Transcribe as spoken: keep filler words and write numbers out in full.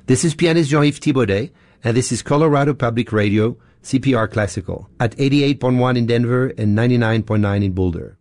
This is pianist Jean-Yves Thibaudet, and this is Colorado Public Radio, C P R Classical, at eighty-eight point one in Denver and ninety-nine point nine in Boulder.